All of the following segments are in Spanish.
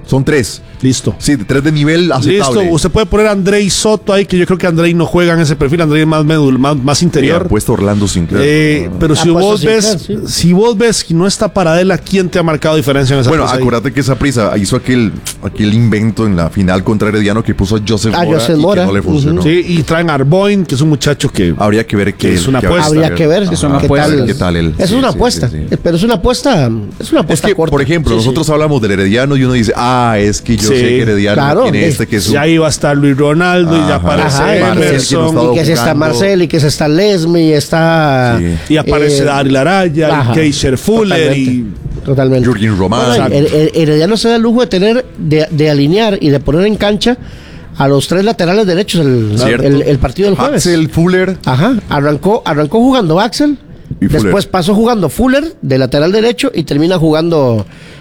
Son 3. Listo. Sí, 3 de nivel aceptable. Listo, usted puede poner a Andrei Soto ahí, que yo creo que Andrei no juega en ese perfil. Andrei es más interior. Ha puesto Orlando Sinclair. Pero si vos ves que no está Paradela, ¿quién te ha marcado diferencia en esa Bueno, acuérdate que Saprissa hizo aquel invento en la final contra Herediano que puso a Joseph Mora, y que no le funcionó. Sí, y traen a Arboin, que es un muchacho que habría que ver que es una apuesta. Habría que ver qué tal él. Es una apuesta, pero es una apuesta corta. Por ejemplo, nosotros hablamos del Herediano y uno dice, es que yo sé que Herediano tiene que es ya iba a estar Luis Ronaldo y ya aparece Emerson, y que está Marcel y que está Lesme y está y aparece Daryl Araya y Keisher Fuller totalmente. Jürgen Román. Herediano se da el lujo de tener de alinear y de poner en cancha a los 3 laterales derechos el partido del jueves. Axel Fuller. Arrancó jugando Axel. Después pasó jugando Fuller de lateral derecho y termina jugando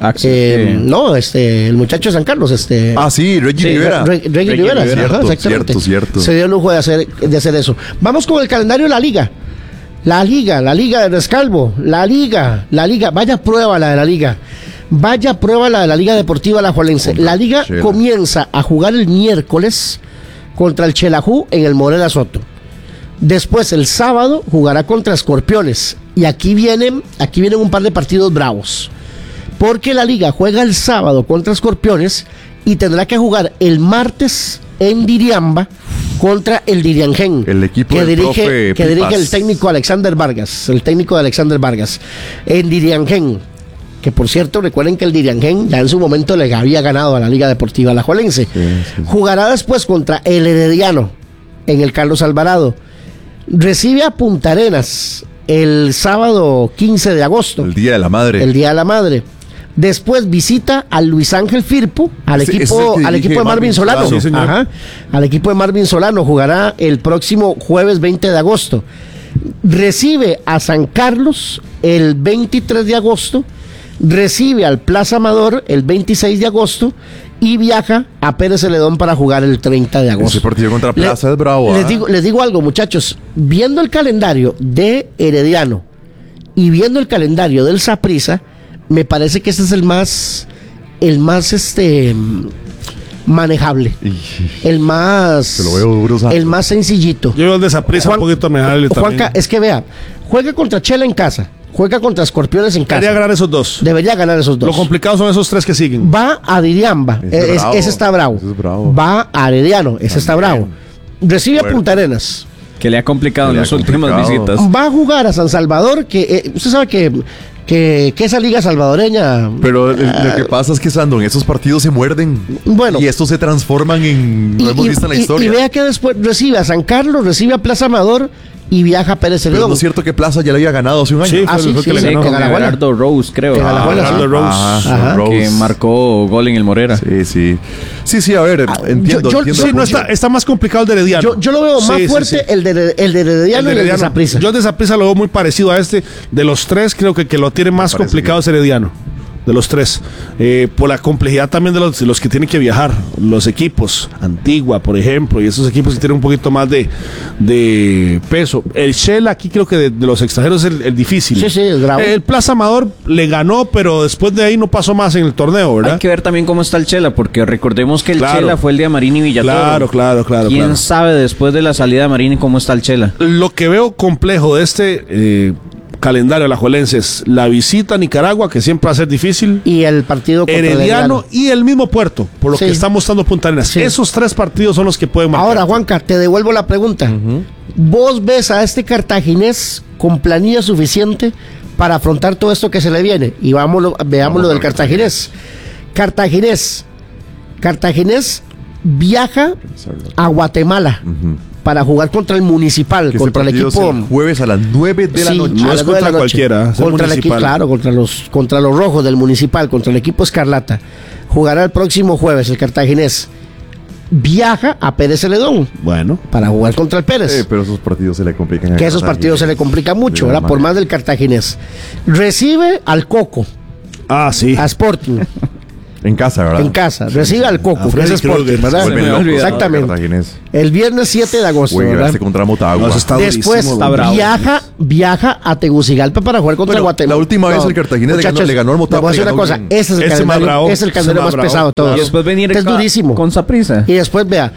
el muchacho de San Carlos, Reggie Rivera. Reggie Rivera, cierto. Se dio el lujo de hacer eso. Vamos con el calendario de la liga. La liga de Rescalvo, la liga, vaya prueba la de la liga. Vaya prueba la de la Liga Deportiva Alajuelense. La liga comienza a jugar el miércoles contra el Xelajú en el Morera Soto. Después, el sábado, jugará contra Escorpiones. Y aquí vienen un par de partidos bravos. Porque la liga juega el sábado contra Escorpiones y tendrá que jugar el martes en Diriamba contra el Diriangén. El equipo que dirige el técnico Alexander Vargas. En Diriangén. Que por cierto, recuerden que el Diriangén ya en su momento le había ganado a la Liga Deportiva Alajuelense. Jugará después contra el Herediano en el Carlos Alvarado. Recibe a Punta Arenas el sábado 15 de agosto. El Día de la Madre. Después visita al Luis Ángel Firpo, al equipo de Marvin Solano. Sí, al equipo de Marvin Solano. Jugará el próximo jueves 20 de agosto. Recibe a San Carlos el 23 de agosto. Recibe al Plaza Amador el 26 de agosto y viaja a Pérez Celedón para jugar el 30 de agosto. Ese partido contra Plaza es bravo. Les digo algo, muchachos. Viendo el calendario de Herediano y viendo el calendario del Saprissa, me parece que este es el más manejable. El más sencillito. Yo veo el de Saprissa un poquito manejable también. Juanca, es que vea, juega contra Chela en casa. Juega contra Escorpiones en casa. Debería ganar esos dos. Lo complicado son esos 3 que siguen. Va a Diriamba. Ese está bravo. Va a Herediano. Ese está bravo. Recibe a Punta Arenas. Que le ha complicado en las últimas visitas. Va a jugar a San Salvador, que usted sabe que esa liga salvadoreña. Pero lo que pasa es que, Sandro, en esos partidos se muerden. Bueno. Y estos se transforman en. Lo hemos visto en la historia. Y vea que después recibe a San Carlos, recibe a Plaza Amador y viaja a Pérez Celedón. Pero no es cierto que Plaza ya le había ganado hace un año. Sí, que le ganó. Con Gerardo Rose, creo. Gerardo Rose. Que marcó gol en el Morera. Sí, a ver, entiendo. Sí, no está más complicado el de Herediano. Yo lo veo más fuerte el de Herediano y el de Saprissa. Yo el de Saprissa lo veo muy parecido a este. De los 3, creo que lo tiene más complicado es Herediano. De los 3, por la complejidad también de los que tienen que viajar, los equipos, Antigua, por ejemplo, y esos equipos que tienen un poquito más de peso. El Shell aquí creo que de los extranjeros es el difícil. Sí, es bravo. El Plaza Amador le ganó, pero después de ahí no pasó más en el torneo, ¿verdad? Hay que ver también cómo está el Chela, porque recordemos que el Chela fue el de Amarini y Villatoro. Claro. ¿Quién sabe después de la salida de Amarini cómo está el Chela? Lo que veo complejo de este calendario alajuelense es la visita a Nicaragua, que siempre va a ser difícil, y el partido contra Herediano y el mismo Puerto, por lo que está mostrando Punta Arenas. Sí. Esos 3 partidos son los que pueden marcar. Ahora, Juanca, te devuelvo la pregunta. ¿Vos ves a este cartaginés con planilla suficiente para afrontar todo esto que se le viene? Y veamos lo del cartaginés. Cartaginés viaja a Guatemala para jugar contra el Municipal, contra el equipo. El jueves a las 9 de la noche. No es contra cualquiera. Contra el equipo, claro, contra los rojos del Municipal, contra el equipo Escarlata. Jugará el próximo jueves el cartaginés. Viaja a Pérez Celedón. Bueno. Para jugar contra el Pérez. Pero esos partidos se le complican. Esos partidos se le complican mucho, ¿verdad? Por más del cartaginés. Recibe al Coco. Sí. A Sporting. En casa, ¿verdad? En casa. Recibe al Coco, que es Sporting, ¿verdad? Exactamente. El viernes 7 de agosto, ¿verdad? Contra Motagua. Después viaja a Tegucigalpa para jugar contra Guatemala. La última vez el Cartaginés le ganó al Motagua. Voy a decir una cosa, ese es el calendario más pesado de todos. Y después venir es durísimo. Con Saprissa. Y después, vea,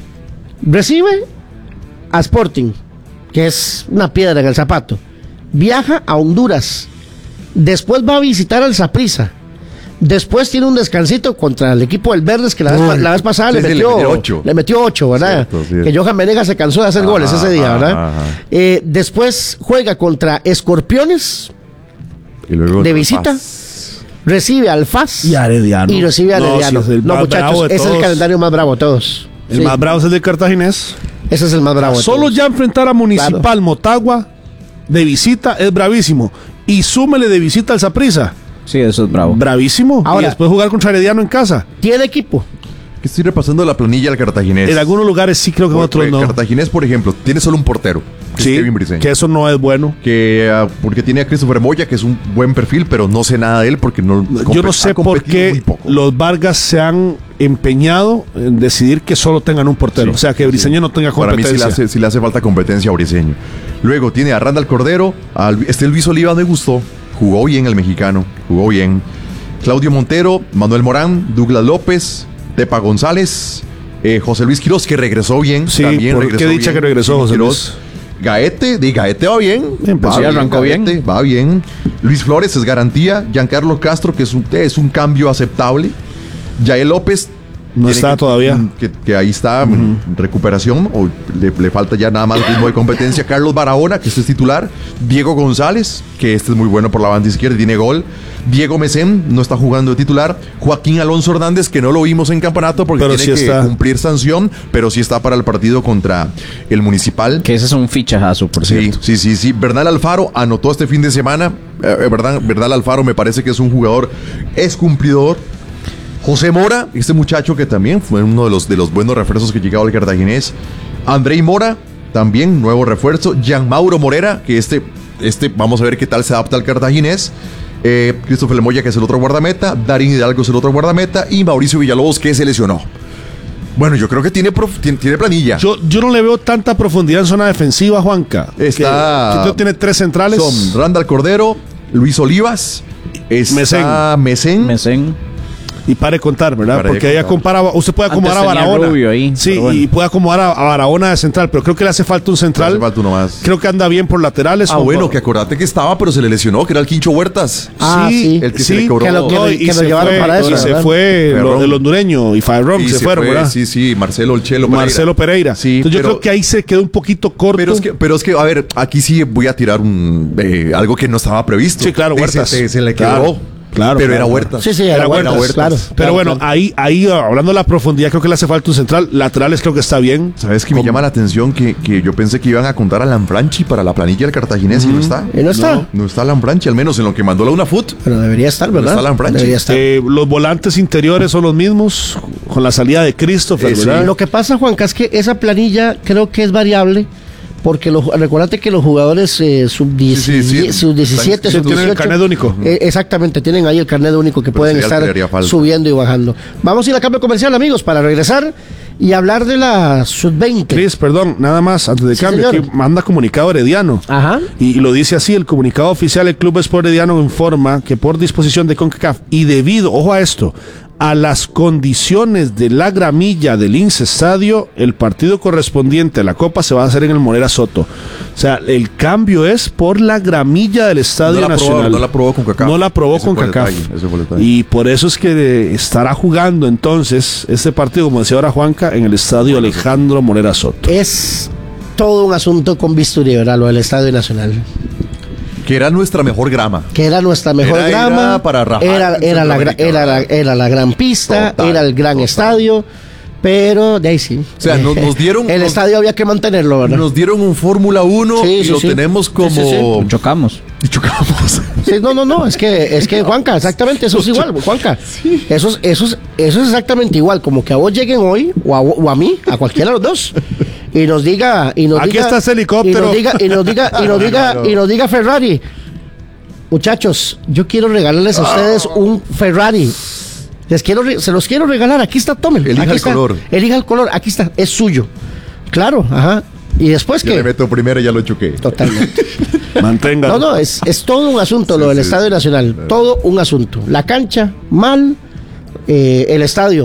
recibe a Sporting, que es una piedra en el zapato. Viaja a Honduras. Después va a visitar al Saprissa. Después tiene un descansito contra el equipo del Verdes, que la vez pasada le metió 8, ¿verdad? Cierto. Que Johan Venegas se cansó de hacer goles ese día, ¿verdad? Después juega contra Escorpiones y luego de visita. Recibe al FAS y Arediano. Y recibe a Arediano. No, muchachos, ese es el calendario más bravo de todos. El más bravo es el de Cartaginés. Ese es el más bravo. Solo ya enfrentar a Municipal Motagua de visita es bravísimo. Y súmele de visita al Saprissa. Sí, eso es bravo. Bravísimo. Ahora, y después jugar contra Herediano en casa. ¿Tiene equipo? Que estoy repasando la planilla del Cartaginés. En algunos lugares sí, creo que en otros no. Cartaginés, por ejemplo, tiene solo un portero. Sí, Kevin Briceño. Que eso no es bueno. Porque tiene a Christopher Moya, que es un buen perfil, pero no sé nada de él porque no. Yo no sé por qué los Vargas se han empeñado en decidir que solo tengan un portero. O sea, que Briceño no tenga competencia. Para mí sí le hace falta competencia a Briceño. Luego tiene a Randall Cordero, Luis Oliva me gustó. Jugó bien el mexicano, jugó bien. Claudio Montero, Manuel Morán, Douglas López, Tepa González, José Luis Quiroz, que regresó bien. Sí, también regresó qué dicha bien. Que regresó José Luis. Gaete va bien. Pues sí, arrancó bien. Va bien. Luis Flores es garantía. Giancarlo Castro, que es un cambio aceptable. Yael López. No está todavía. Que ahí está en recuperación, o le falta ya nada más ritmo de competencia. Carlos Barahona, que este es titular. Diego González, que este es muy bueno por la banda izquierda, tiene gol. Diego Mesén no está jugando de titular. Joaquín Alonso Hernández, que no lo vimos en campeonato porque tiene que cumplir sanción, pero sí está para el partido contra el Municipal. Que ese es un fichajazo, por cierto. Sí. Bernal Alfaro anotó este fin de semana. Bernal Alfaro me parece que es un jugador, es cumplidor. José Mora, este muchacho que también fue uno de los buenos refuerzos que llegaba al Cartaginés. Andrei Mora, también nuevo refuerzo. Jean Mauro Morera, que este vamos a ver qué tal se adapta al Cartaginés. Christopher Lemoya, que es el otro guardameta. Darín Hidalgo es el otro guardameta. Y Mauricio Villalobos, que se lesionó. Bueno, yo creo que tiene planilla. Yo no le veo tanta profundidad en zona defensiva, Juanca. Que tiene 3 centrales. Son Randall Cordero, Luis Olivas, Mesén. Y pare contar, ¿verdad? Porque ella comparaba, usted puede acomodar a Barahona. Sí, bueno. Y puede acomodar a Barahona de central, pero creo que le hace falta un central. Le hace falta uno más. Creo que anda bien por laterales. Bueno, que acordate que estaba, pero se le lesionó, que era el Quincho Huertas. Sí. El que se le cobró. Que lo llevaron para eso. Y se fue el hondureño y Faerrón, se fueron, ¿verdad? Sí, Marcelo Pereira. Sí, entonces yo creo que ahí se quedó un poquito corto. Pero es que, a ver, aquí sí voy a tirar algo que no estaba previsto. Sí, claro, Huertas. Se le quedó. Claro, pero era Huertas. Sí, era Huertas, claro. Pero bueno, ahí hablando de la profundidad, creo que le hace falta un central. Laterales creo que está bien. ¿Sabes qué me llama la atención? Que yo pensé que iban a contar a Lanfranchi para la planilla del Cartaginés y no está. ¿Y no está? No está Lanfranchi, al menos en lo que mandó la UNAFUT. Pero debería estar, ¿verdad? No está Lanfranchi. Debería estar. Los volantes interiores son los mismos, con la salida de Christopher, ¿verdad? Sí. Lo que pasa, Juanca, es que esa planilla creo que es variable. Porque recuérdate que los jugadores sub-17, sub-18... Tienen el carnet único. Exactamente, tienen ahí el carnet único que pueden estar subiendo y bajando. Vamos a ir a cambio comercial, amigos, para regresar y hablar de la sub-20. Cris, perdón, nada más, antes de cambio, aquí manda comunicado Herediano. Ajá. Y lo dice así, el comunicado oficial del Club Sport Herediano informa que por disposición de CONCACAF y debido, ojo a esto, a las condiciones de la gramilla del INSE Estadio, el partido correspondiente a la Copa se va a hacer en el Morera Soto. O sea, el cambio es por la gramilla del Estadio Nacional. No la aprobó CONCACAF. No la aprobó CONCACAF. Y por eso es que estará jugando entonces este partido, como decía ahora Juanca, en el Estadio Alejandro Morera Soto. Es todo un asunto con bisturí, ¿verdad? Lo del Estadio Nacional. Que era nuestra mejor grama. Era para rajar. Era la gran pista, era el gran estadio. Pero de ahí sí. O sea, nos dieron... El estadio había que mantenerlo, ¿verdad? Nos dieron un Fórmula 1 y lo tenemos como... Sí. Chocamos. Sí, no. Es que Juanca, exactamente, eso es igual, Juanca. Sí. Eso es exactamente igual. Como que a vos lleguen hoy, o a mí, a cualquiera de los dos, y nos diga... Aquí está ese helicóptero. Y nos diga Ferrari. Muchachos, yo quiero regalarles a ustedes un Ferrari. Se los quiero regalar, aquí está, tómelo. Elija el color. Elija el color, aquí está, es suyo. Claro, ajá. ¿Y después qué? Le meto primero y ya lo choqué. Totalmente. Mantenga. No, es todo un asunto lo del Estadio Nacional. Todo un asunto. La cancha, mal. El estadio,